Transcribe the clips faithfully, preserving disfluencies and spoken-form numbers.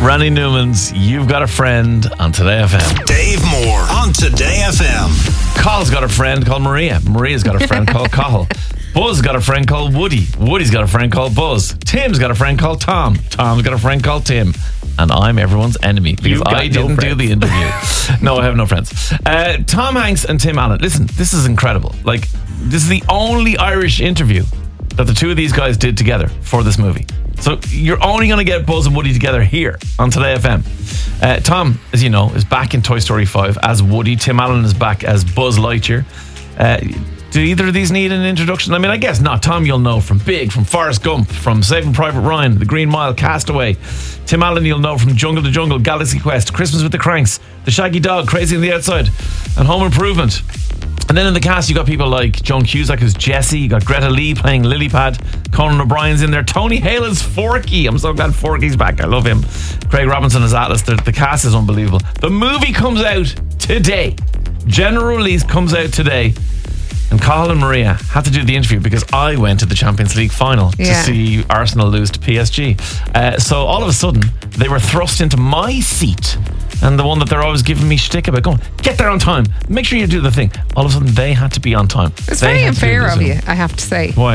Randy Newman's You've Got a Friend on Today F M. Dave Moore on Today F M. Carl's got a friend called Maria. Maria's got a friend called Cathal. Buz's got a friend called Woody. Woody's got a friend called Buzz. Tim's got a friend called Tom. Tom's got a friend called Tim. And I'm everyone's enemy because I didn't no do the interview. No, I have no friends. Uh, Tom Hanks and Tim Allen. Listen, this is incredible. Like, this is the only Irish interview that the two of these guys did together for this movie. So you're only going to get Buzz and Woody together here on Today F M. Uh, Tom, as you know, is back in Toy Story five as Woody. Tim Allen is back as Buzz Lightyear. Uh, do either of these need an introduction? I mean, I guess not. Tom, you'll know from Big, from Forrest Gump, from Saving Private Ryan, The Green Mile, Castaway. Tim Allen, you'll know from Jungle to Jungle, Galaxy Quest, Christmas with the Cranks, The Shaggy Dog, Crazy on the Outside, and Home Improvement. And then in the cast, you got people like Joan Cusack as Jessie. You got Greta Lee playing Lilypad. Conan O'Brien's in there. Tony Hale is Forky. I'm so glad Forky's back. I love him. Craig Robinson as Atlas. The, the cast is unbelievable. The movie comes out today. General release comes out today. And Cathal and Maria had to do the interview because I went to the Champions League final yeah. to see Arsenal lose to P S G. Uh, so all of a sudden, they were thrust into my seat. And the one that they're always giving me shtick about, going, get there on time. Make sure you do the thing. All of a sudden, they had to be on time. It's they very unfair of you, I have to say. Why?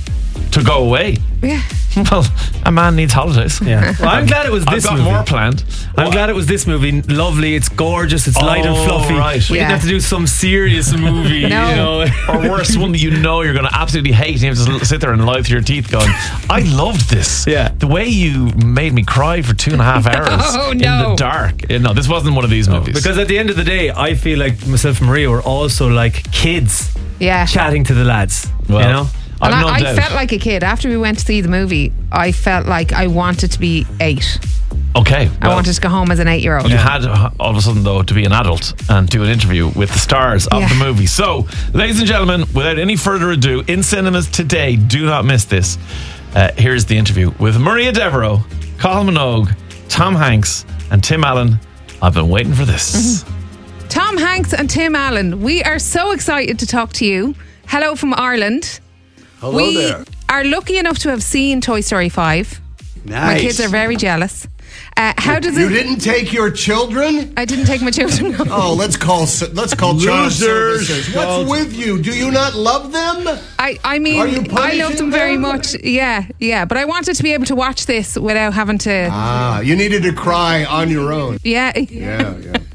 To go away? Yeah. Well, a man needs holidays. Yeah. Well, I'm glad it was this I've got movie. more planned. I'm What? glad it was this movie. Lovely, it's gorgeous, it's light and Oh, fluffy. right. We Yeah. didn't have to do some serious movie, No. you know. Or worse, one that you know you're going to absolutely hate and you have to s- sit there and lie through your teeth going, I loved this. Yeah. The way you made me cry for two and a half hours No, in no. the dark. Uh, No, this wasn't one of these movies. Because at the end of the day, I feel like myself and Maria were also like kids Yeah. chatting to the lads, well, you know. I've And no I, I doubt. felt like a kid. After we went to see the movie, I felt like I wanted to be eight. Okay. I well, wanted to go home as an eight-year-old. You had uh, all of a sudden, though, to be an adult and do an interview with the stars of Yeah. the movie. So, ladies and gentlemen, without any further ado, in cinemas today, do not miss this. Uh, here's the interview with Maria Devereaux, Cathal Minogue, Tom Hanks, and Tim Allen. I've been waiting for this. Tom Hanks and Tim Allen, we are so excited to talk to you. Hello from Ireland. Hello we there. are lucky enough to have seen Toy Story five. Nice. My kids are very jealous. Uh, how does You it? didn't take your children? I didn't take my children. Oh, let's call let's call child Losers. services. What's with you? Do you not love them? I, I mean, Are you I love them punishing very them? much. Yeah, yeah. But I wanted to be able to watch this without having to. Ah, you needed to cry on your own. Yeah. Yeah,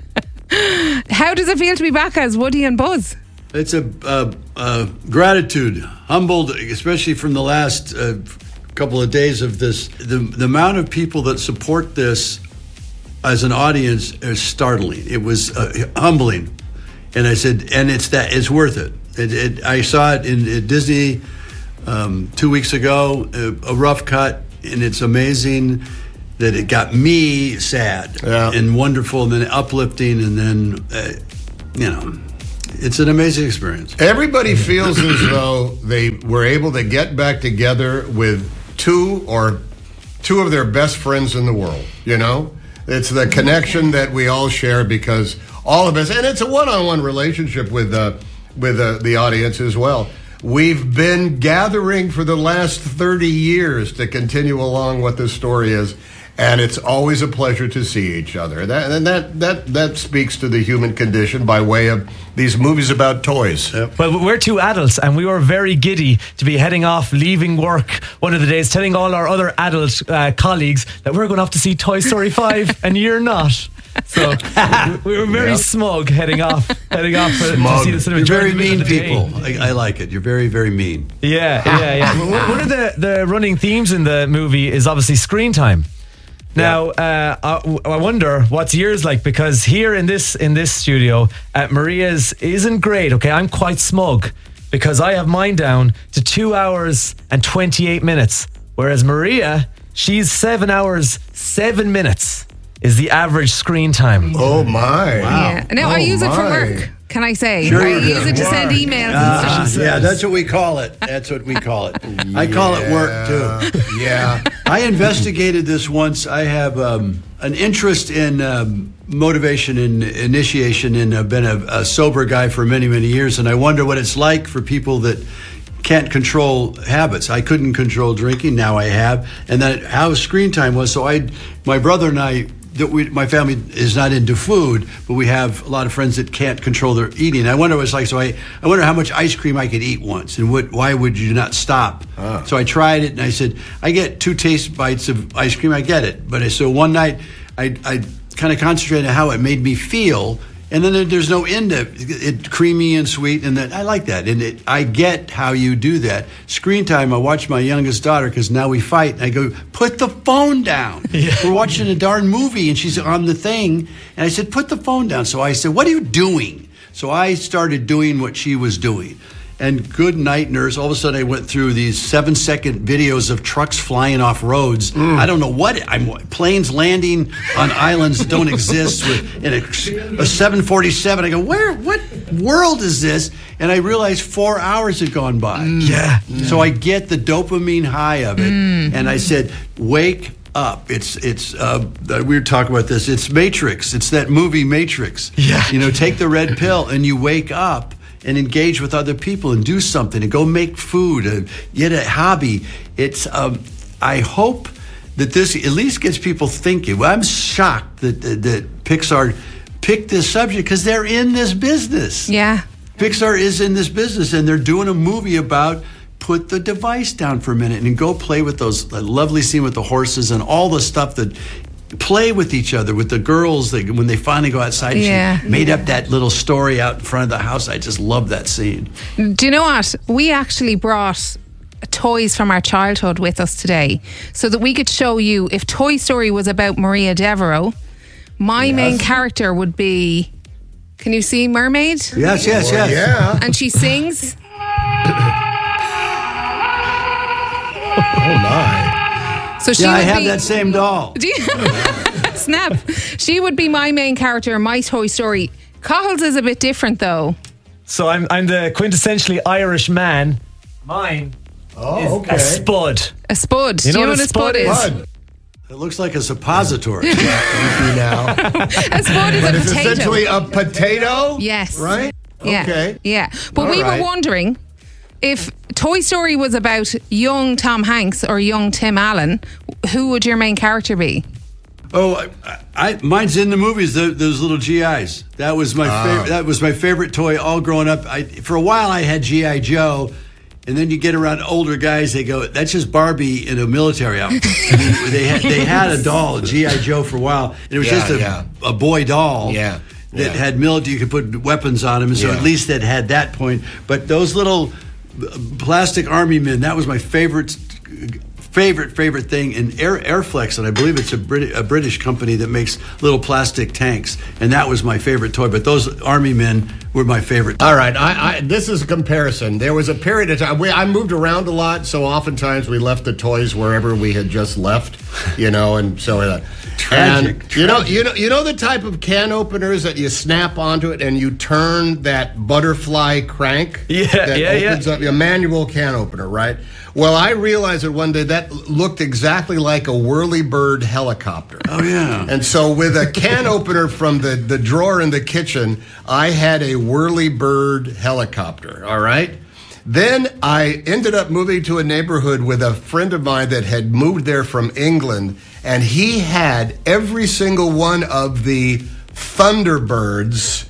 yeah. How does it feel to be back as Woody and Buzz? It's a uh, uh, gratitude, humbled, especially from the last uh, couple of days of this. The, the amount of people that support this as an audience is startling. It was uh, humbling, and I said, and it's that it's worth it. It, it I saw it in at Disney um, two weeks ago, a, a rough cut, and it's amazing that it got me sad Yeah. and wonderful, and then uplifting, and then uh, you know. It's an amazing experience. Everybody feels as though they were able to get back together with two or two of their best friends in the world, you know? It's the connection that we all share because all of us, and it's a one-on-one relationship with uh, with uh, the audience as well. We've been gathering for the last thirty years to continue along what this story is, and it's always a pleasure to see each other. That, and that that that speaks to the human condition by way of these movies about toys. Well, we're two adults and we were very giddy to be heading off, leaving work one of the days, telling all our other adult uh, colleagues that we're going off to see Toy Story five and you're not. So we were very Yep. smug heading off, heading off uh, to Smug. see the cinema. You're during very the middle mean of the day. people. I, I like it. You're very, very mean. Yeah, yeah, yeah. One one of the, the running themes in the movie is obviously screen time. Now, uh, I, I wonder what's yours like, because here in this in this studio, uh, Maria's isn't great. Okay, I'm quite smug because I have mine down to two hours and twenty-eight minutes, whereas Maria, she's seven hours seven minutes is the average screen time. Oh my! Yeah. Now I Oh, use it for my. work. Can I say? Sure I you do. use it to send Work. emails Ah, and stuff. yeah, that's what we call it. That's what we call it. I call it work too. Yeah. I investigated this once. I have um, an interest in um, motivation and initiation, and I've been a, a sober guy for many, many years. And I wonder what it's like for people that can't control habits. I couldn't control drinking. Now I have, and then how screen time was. So I, my brother and I. That we, my family is not into food, but we have a lot of friends that can't control their eating. I wonder what it's like. So I, I wonder how much ice cream I could eat once, and what, why would you not stop? Ah. So I tried it, and I said, I get two taste bites of ice cream. I get it, but I, so one night I, I kind of concentrated on how it made me feel, and then there's no end to it, it creamy and sweet, and that I like that, and it, I get how you do that. Screen time. I watch my youngest daughter because now we fight, and I go, put the phone down. Yeah. We're watching a darn movie, and she's on the thing, and I said, put the phone down. So I said, what are you doing? So I started doing what she was doing. And good night, nurse. All of a sudden, I went through these seven-second videos of trucks flying off roads. Mm. I don't know what I'm. Planes landing on islands that don't exist with in a, a seven forty-seven. I go, where? What world is this? And I realized four hours had gone by. Mm. Yeah. So I get the dopamine high of it, mm. and I said, wake up. It's it's uh, we were talking about this. It's Matrix. It's that movie Matrix. Yeah. You know, take the red pill, and you wake up and engage with other people and do something and go make food, uh, get a hobby. It's, um, I hope that this at least gets people thinking. Well, I'm shocked that, that, that Pixar picked this subject because they're in this business. Yeah. Pixar is in this business, and they're doing a movie about put the device down for a minute and go play with those, uh, lovely scene with the horses and all the stuff that play with each other, with the girls that when they finally go outside. Yeah. She made up that little story out in front of the house. I just love that scene. Do you know what? We actually brought toys from our childhood with us today so that we could show you if Toy Story was about Maria Devereaux, my Yes. main character would be, can you see Mermaid? Yes, yes, Well, yes. yeah. And she sings. Oh my. So she Yeah, I would have be, that same doll. Do you? Snap. She would be my main character in my Toy Story. Cahill's is a bit different though. So I'm I'm the quintessentially Irish man. Mine Oh, is okay. a spud. A spud. You Do know you know what what a a spud spud is? is? Bud. It looks like a suppository. now. A spud is But a it's potato. essentially a potato? Yes. Right? Yeah. Okay. Yeah. But All we right. were wondering if Toy Story was about young Tom Hanks or young Tim Allen, who would your main character be? Oh, I, I, mine's in the movies. The, those little G Is. That was my Ah. favorite. That was my favorite toy all growing up. I, for a while, I had G I Joe, and then you get around older guys. They go, "That's just Barbie in a military outfit." I mean, they had they had a doll, G I Joe, for a while, and it was Yeah, just a, yeah. a boy doll. Yeah, That yeah. had military. You could put weapons on him, and so Yeah. at least it had that point. But those little uh, plastic army men, that was my favorite. Favorite favorite thing in Air, Airflex, and I believe it's a, Brit- a British company that makes little plastic tanks, and that was my favorite toy. But those army men were my favorite. All right, I, I, this is a comparison. There was a period of time, we, I moved around a lot, so oftentimes we left the toys wherever we had just left, you know, and so uh, Tragic, and, you know, you know, you know the type of can openers that you snap onto it and you turn that butterfly crank. Yeah, that yeah, yeah. opens up a manual can opener, right? Well, I realized that one day that looked exactly like a whirlybird helicopter. Oh yeah. And so with a can opener from the, the drawer in the kitchen, I had a whirlybird helicopter, all right? Then I ended up moving to a neighborhood with a friend of mine that had moved there from England, and he had every single one of the Thunderbirds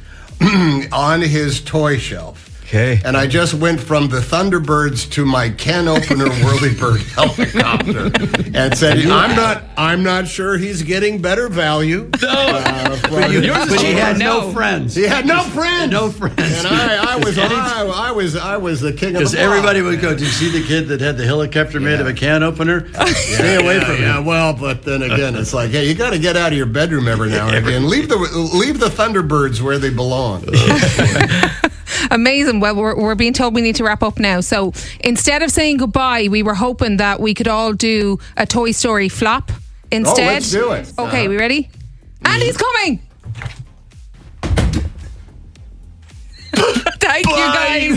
on his toy shelf. Okay. And I just went from the Thunderbirds to my can opener whirlybird helicopter, and said, "I'm not, I'm not sure he's getting better value." No, uh, But, you, from- but he had no, No. friends. he had no friends, No friends. and I, I was, I, I was, I was the king of the Because block. everybody would go, "Did you see the kid that had the helicopter made of a can opener? Stay away Yeah, from yeah, him." well, but then again, it's like, hey, you got to get out of your bedroom every now and again. Leave the, leave the Thunderbirds where they belong. Amazing. Well, we're, we're being told we need to wrap up now. So instead of saying goodbye, we were hoping that we could all do a Toy Story flop instead. Oh, let's do it. Okay, Uh-huh. we ready? And he's coming. Thank you, guys.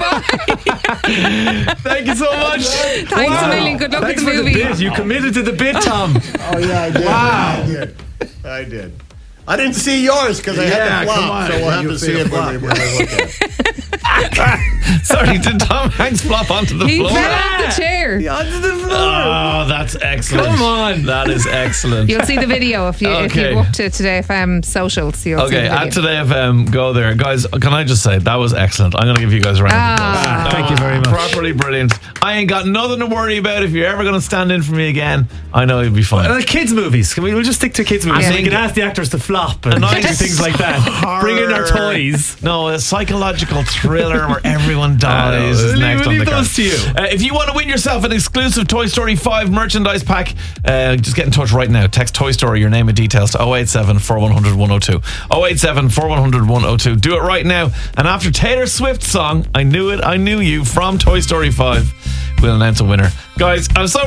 Bye. Thank you so much. Thanks a million. Good luck Thanks with the for movie. the bit. You committed to the bit, Tom. Oh yeah, I did. Wow, I did. I did. I didn't see yours because I Yeah, had to flop. come on. So we'll have You to see see a it when flop, we, when we look at it. Sorry, did Tom Hanks flop onto the He floor? fell off the chair. Onto the floor. Oh, that's excellent. Come on. That is excellent. You'll see the video if you if Okay. you go up to Today F M socials. You'll see Okay, the video. at Today F M, go there. Guys, can I just say, that was excellent. I'm going to give you guys a round of applause. Ah. That Thank was you very much. Properly brilliant. I ain't got nothing to worry about. If you're ever going to stand in for me again, I know you'll be fine. Uh, kids movies. Can we? We'll just stick to kids movies. I So we think- can ask the actors to flop and nice do things like that. Bring in our horror. toys. No, a psychological thriller where everyone dies is Leave- next we'll on the leave card. those to you. Uh, if you want to win yourself an exclusive Toy Story five merchandise pack, uh, just get in touch right now. Text Toy Story, your name and details to oh eight seven, four one zero zero, one oh two. oh eight seven, four one zero zero, one oh two. Do it right now. And after Taylor Swift's song, I Knew It, I Knew You from Toy Story five, we'll announce a winner. Guys, I'm so